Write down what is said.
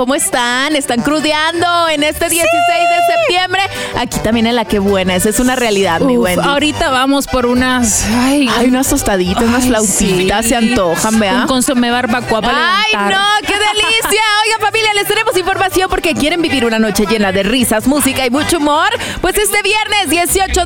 ¿cómo están? ¿Están crudeando en este 16 de septiembre? Aquí también en La Qué Buena, esa es una realidad, mi Wendy. Ahorita vamos por unas... Ay, unas tostaditas, unas flautitas, se antojan, ¿vea? Un consomé barbacoa para ¡Ay, levantar. no! ¡Qué delicia! Oigan, familia, les tenemos información porque quieren vivir una noche llena de risas, música y mucho humor. Pues este viernes 18